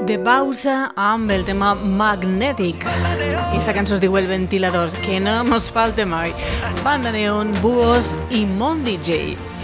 De Bausa amb el tema Magnetic. I aquesta cançó es diu El Ventilador, que no mos falte mai. Banda Neon, Búhos i Mon DJ.